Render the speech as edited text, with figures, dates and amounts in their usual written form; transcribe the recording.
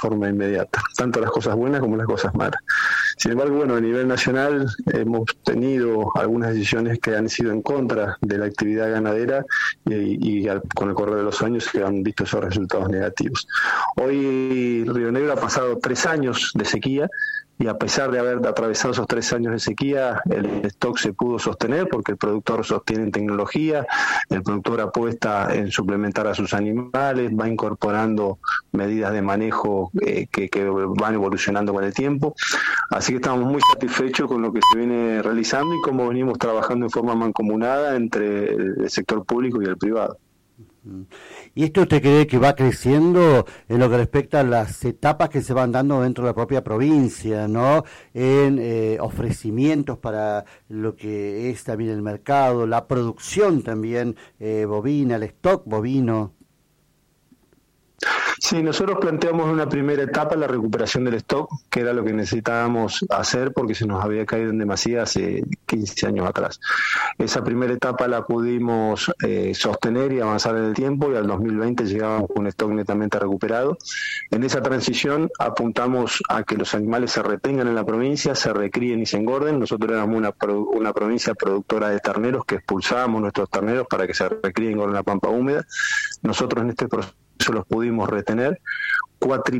forma inmediata, tanto las cosas buenas como las cosas malas. Sin embargo, bueno, a nivel nacional hemos tenido algunas decisiones que han sido en contra de la actividad ganadera y con el correr de los años se han visto esos resultados negativos. Hoy Río Negro ha pasado 3 años de sequía, y a pesar de haber atravesado esos 3 años de sequía, el stock se pudo sostener porque el productor sostiene tecnología, el productor apuesta en suplementar a sus animales, va incorporando medidas de manejo que van evolucionando con el tiempo. Así que estamos muy satisfechos con lo que se viene realizando y cómo venimos trabajando en forma mancomunada entre el sector público y el privado. ¿Y esto usted cree que va creciendo en lo que respecta a las etapas que se van dando dentro de la propia provincia, ¿no? En ofrecimientos para lo que es también el mercado, la producción también bovina, el stock bovino? Sí, nosotros planteamos en una primera etapa la recuperación del stock, que era lo que necesitábamos hacer porque se nos había caído en demasía hace 15 años atrás. Esa primera etapa la pudimos sostener y avanzar en el tiempo, y al 2020 llegábamos con un stock netamente recuperado. En esa transición apuntamos a que los animales se retengan en la provincia, se recríen y se engorden. Nosotros éramos una provincia productora de terneros que expulsábamos nuestros terneros para que se recríen con la pampa húmeda. Nosotros en este proceso los pudimos retener,